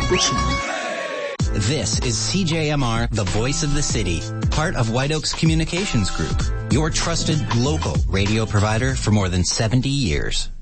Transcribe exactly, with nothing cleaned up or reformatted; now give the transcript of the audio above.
This is C J M R, the voice of the city, part of White Oaks Communications Group, your trusted local radio provider for more than seventy years.